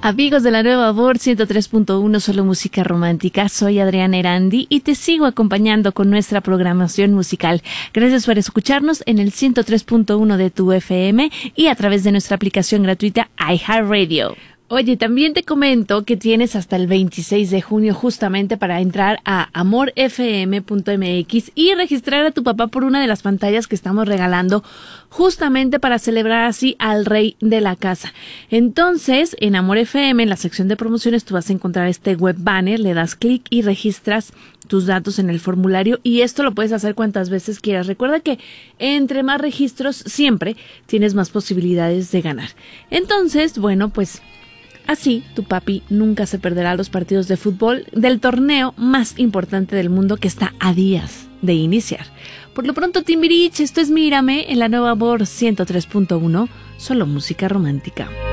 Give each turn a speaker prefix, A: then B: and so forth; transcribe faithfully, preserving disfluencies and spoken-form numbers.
A: Amigos de la Nueva Voz ciento tres punto uno, solo música romántica, soy Adriana Erandi y te sigo acompañando con nuestra programación musical. Gracias por escucharnos en el ciento tres punto uno de tu F M y a través de nuestra aplicación gratuita iHeartRadio. Oye, también te comento que tienes hasta el veintiséis de junio justamente para entrar a amor f m punto m x y registrar a tu papá por una de las pantallas que estamos regalando justamente para celebrar así al rey de la casa. Entonces, en Amor F M, en la sección de promociones, tú vas a encontrar este web banner, le das clic y registras tus datos en el formulario y esto lo puedes hacer cuantas veces quieras. Recuerda que entre más registros siempre tienes más posibilidades de ganar. Entonces, bueno, pues así, tu papi nunca se perderá los partidos de fútbol del torneo más importante del mundo que está a días de iniciar. Por lo pronto, Timbirich, esto es Mírame en la Nueva Voz ciento tres punto uno, solo música romántica.